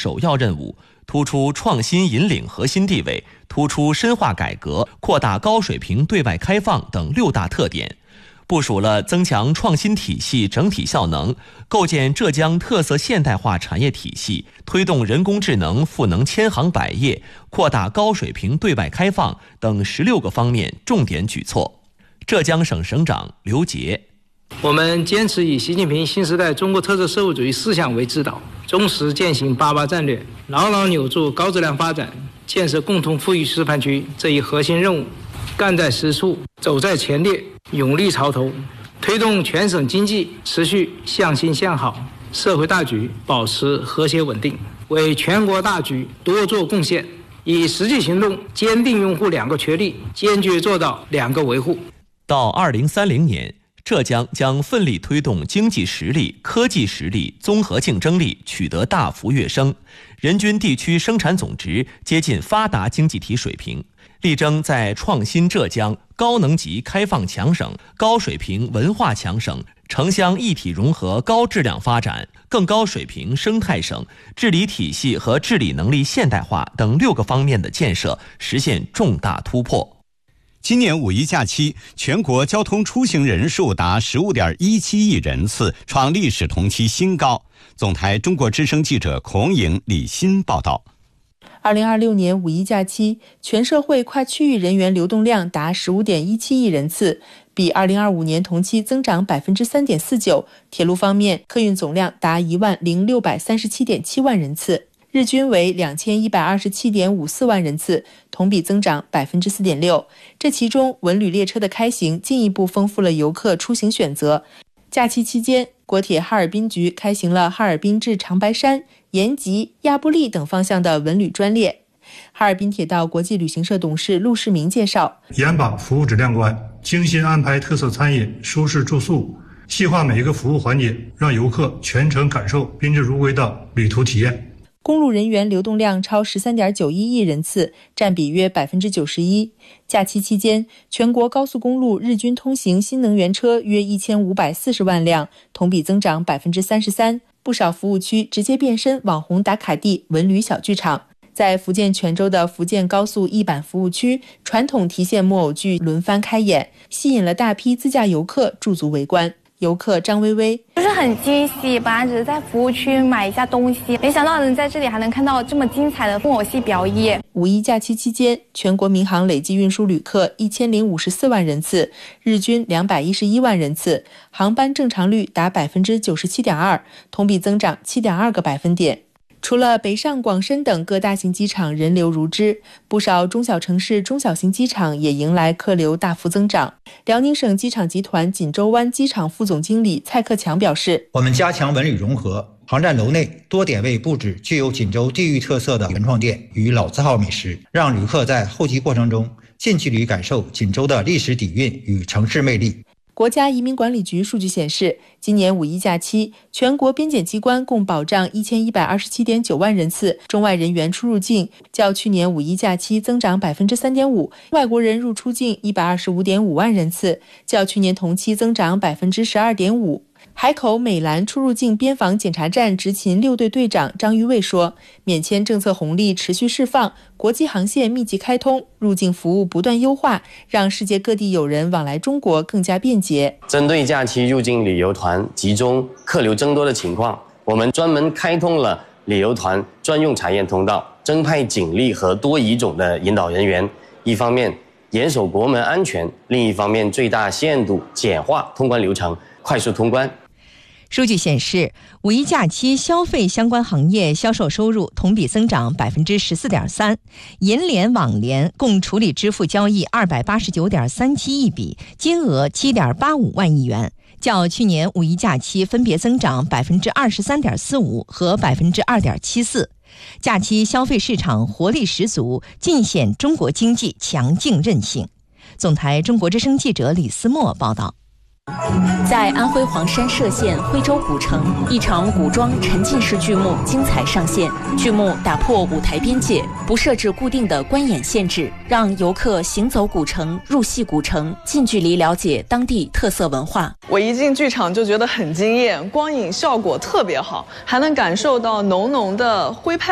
首要任务，突出创新引领核心地位，突出深化改革、扩大高水平对外开放等6大特点，部署了增强创新体系整体效能、构建浙江特色现代化产业体系、推动人工智能赋能千行百业、扩大高水平对外开放等16个方面重点举措。浙江省省长刘杰： 我们坚持以习近平新时代中国特色社会主义思想为指导，忠实践行88战略，牢牢扭住高质量发展、建设共同富裕示范区这一核心任务，干在实处，走在前列，勇立潮头，推动全省经济持续向新向好，社会大局保持和谐稳定，为全国大局多做贡献，以实际行动坚定拥护2个确立，坚决做到2个维护。 到2030年，浙江将奋力推动经济实力、科技实力、综合竞争力取得大幅跃升，人均地区生产总值接近发达经济体水平，力争在创新浙江、高能级开放强省、高水平文化强省、城乡一体融合高质量发展、更高水平生态省、治理体系和治理能力现代化等6个方面的建设实现重大突破。 今年5一假期，全国交通出行人数达15.17亿人次，创历史同期新高。总台中国之声记者孔颖、李欣报道。 2026年5一假期，全社会跨区域人员流动量达15.17亿人次，比2025年同期增长 3.49%。铁路方面，客运总量达10637.7万人次，日均为2127.54万人次，同比增长 4.6%。这其中，文旅列车的开行进一步丰富了游客出行选择。假期期间，国铁哈尔滨局开行了哈尔滨至长白山、延吉、亚布力等方向的文旅专列。哈尔滨铁道国际旅行社董事陆世明介绍， 严把服务质量关，精心安排特色餐饮、舒适住宿，细化每一个服务环节，让游客全程感受宾至如归的旅途体验。 公路人员流动量超 13.91亿人次，占比约 91%。假期期间，全国高速公路日均通行新能源车约1540万辆，同比增长 33%。不少服务区直接变身网红打卡地、文旅小剧场。在福建泉州的福建高速一板服务区，传统提线木偶剧轮番开演，吸引了大批自驾游客驻足围观。游客张薇薇： 就是很惊喜，本来只是在服务区买一下东西，没想到能在这里还能看到这么精彩的木偶戏表演。 5一假期期间，全国民航累计运输旅客1054万人次，日均211万人次，航班正常率达 97.2%， 同比增长 7.2个百分点。除了北上广深等各大型机场人流如织，不少中小城市中小型机场也迎来客流大幅增长。辽宁省机场集团锦州湾机场副总经理蔡克强表示， 我们加强文旅融合，航站楼内多点位布置具有锦州地域特色的原创店与老字号美食，让旅客在候机过程中近距离感受锦州的历史底蕴与城市魅力。 国家移民管理局数据显示，今年5一假期，全国边检机关共保障1127.9万人次中外人员出入境，较去年5一假期增长 3.5%； 外国人入出境125.5万人次，较去年同期增长 12.5%。海口美兰出入境边防检查站执勤6队队长张玉卫说，免签政策红利持续释放，国际航线密集开通，入境服务不断优化，让世界各地友人往来中国更加便捷。 针对假期入境旅游团集中客流增多的情况，我们专门开通了旅游团专用查验通道，增派警力和多语种的引导人员，一方面严守国门安全，另一方面最大限度简化通关流程，快速通关。 数据显示，5一假期消费相关行业销售收入同比增长 14.3%， 银联网联共处理支付交易 289.37 亿笔，金额 7.85 万亿元，较去年5一假期分别增长 23.45% 和 2.74%。假期消费市场活力十足，尽显中国经济强劲韧性。总台中国之声记者李思墨报道。 在安徽黄山歙县徽州古城，一场古装沉浸式剧目精彩上线。剧目打破舞台边界，不设置固定的观演限制，让游客行走古城、入戏古城，近距离了解当地特色文化。 我一进剧场就觉得很惊艳，光影效果特别好，还能感受到浓浓的徽派